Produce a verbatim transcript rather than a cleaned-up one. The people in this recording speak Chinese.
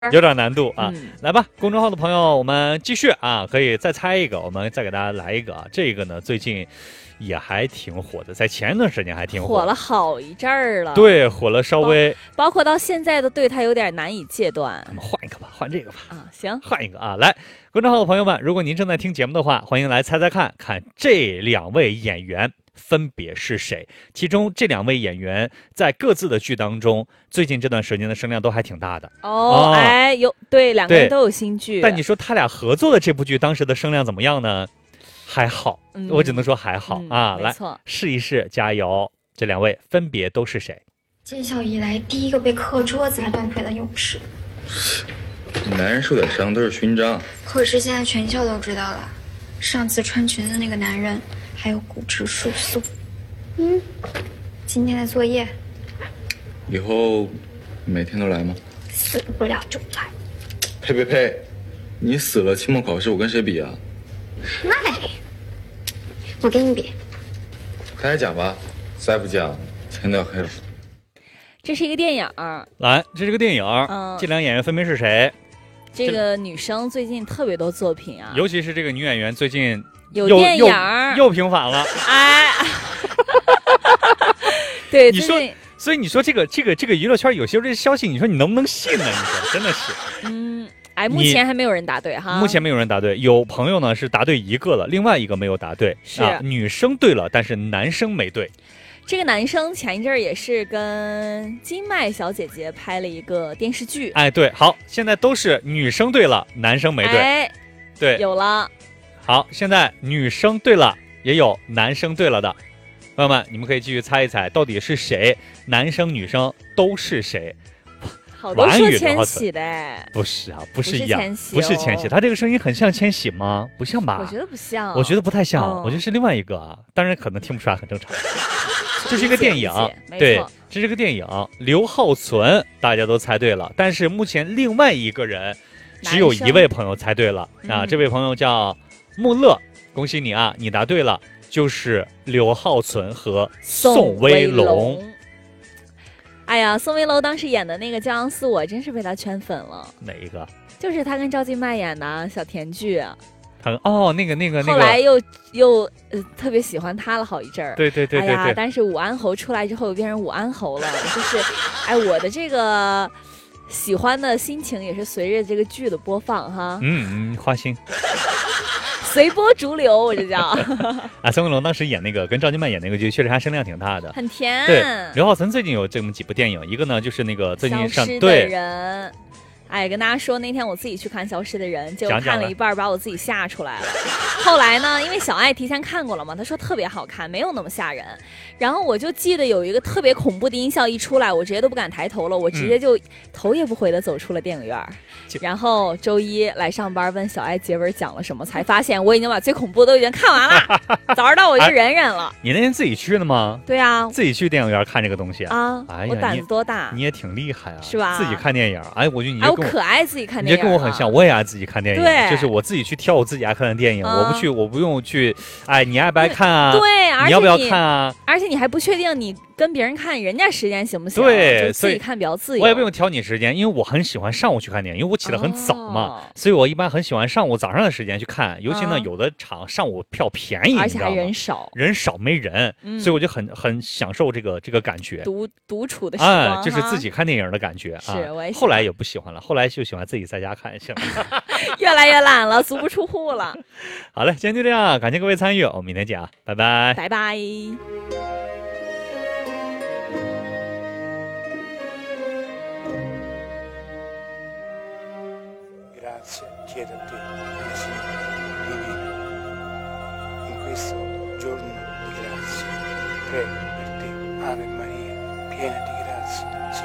有点难度啊、 嗯、 来吧，公众号的朋友我们继续啊，可以再猜一个，我们再给大家来一个啊。这个呢最近也还挺火的，在前一段时间还挺火， 火了好一阵儿了。 对，火了稍微包，包括到现在都对他有点难以戒断。 我们换一个吧，换这个吧。 啊，行， 换一个啊。来，公众号的朋友们，如果您正在听节目的话，欢迎来猜猜看，看这两位演员分别是谁？其中这两位演员在各自的剧当中，最近这段时间的声量都还挺大的哦。 哦哎，有对，两个人都有新剧。 但你说他俩合作的这部剧当时的声量怎么样呢？还好， 嗯、 我只能说还好、 嗯、 啊。来，试一试，加油！这两位分别都是谁？ 见效以来第一个被课桌子还断腿的勇士。 男人受点伤都是勋章， 可是现在全校都知道了，上次穿裙子那个男人还有骨质疏松。嗯，今天的作业， 以后每天都来吗？ 死不了就来。 呸呸呸！你死了，期末考试我跟谁比啊？ 那没，我跟你比。 开始讲吧，再不讲天都要黑了。 这是一个电影， 来，这是个电影， 嗯， 这两个演员分别是谁？ 这个女生最近特别多作品啊， 尤其是这个女演员最近有电影又, 又, 又平反了， 哎，对， 你说，所以你说这个这个这个娱乐圈有些这消息，你说你能不能信呢？你说真的是， 嗯，哎，目前还没有人答对哈， 目前没有人答对，有朋友呢是答对一个了，另外一个没有答对， 是、 啊、女生对了，但是男生没对。 这个男生前一阵儿也是跟金麦小姐姐拍了一个电视剧， 哎，对，好，现在都是女生对了，男生没对， 哎， 对， 有了。 好，现在女生对了，也有男生对了的，朋友们，你们可以继续猜一猜，到底是谁？男生女生都是谁？ 好多说千玺的， 不是啊，不是一样，不是千玺，他这个声音很像千玺吗？不像吧？ 我觉得不像， 我觉得不太像， 哦、 我觉得是另外一个啊，当然可能听不出来，很正常。这是一个电影，对，这是个电影。刘浩存大家都猜对了，但是目前另外一个人只有一位朋友猜对了啊，这位朋友叫穆乐，恭喜你啊，你答对了，就是刘浩存和宋威龙。 哎呀，宋威龙当时演的那个《骄阳似我》，真是被他圈粉了。 哪一个？ 就是他跟赵今麦演的小甜剧。 他哦，那个那个那个， 后来又又呃特别喜欢他了好一阵儿。 对对对对对。 哎呀，但是武安侯出来之后又变成武安侯了，就是，哎，我的这个喜欢的心情也是随着这个剧的播放哈。 嗯嗯，花心。 随波逐流，我这叫。 啊，宋威龙当时演那个跟赵今麦演那个剧，确实还声量挺大的， 很甜。 对，刘浩存最近有这么几部电影，一个呢就是那个最近上消失的人。哎，跟大家说，那天我自己去看《消失的人》，结果看了一半，把我自己吓出来了。后来呢，因为小爱提前看过了嘛，她说特别好看，没有那么吓人。然后我就记得有一个特别恐怖的音效一出来，我直接都不敢抬头了，我直接就头也不回的走出了电影院。嗯、然后周一来上班，问小爱结尾讲了什么，才发现我已经把最恐怖的都已经看完了。早知道我就忍忍了。 你那天自己去的吗？ 对啊， 自己去电影院看这个东西啊。 哎呀， 我胆子多大？ 你也挺厉害啊， 是吧？ 自己看电影，哎，我觉得你。 哎可爱自己看电影， 你跟我很像，我也爱自己看电影， 对， 就是我自己去挑我自己爱看的电影， 嗯、 我不去，我不用去，哎，你爱不爱看啊？ 对，而且你要不要看啊？ 而且你还不确定你跟别人看人家时间行不行？ 对， 就自己看比较自由。 我也不用挑你时间，因为我很喜欢上午去看电影，因为我起得很早嘛，哦、所以我一般很喜欢上午早上的时间去看，尤其呢、嗯、有的场上午票便宜， 而且还人少， 人少没人， 嗯、 所以我就很很享受这个这个感觉， 独独处的时光， 啊、就是自己看电影的感觉是啊。 我也后来也不喜欢了，后来就喜欢自己在家看行了。 越来越懒了，足不出户了。 好嘞，今天就这样，感谢各位参与，我们明天见啊，拜拜， 拜拜。 Grazie chiedo a te, mia Signora divina, in questo giorno di grazia, prego per te, Ave Maria, piena di grazia,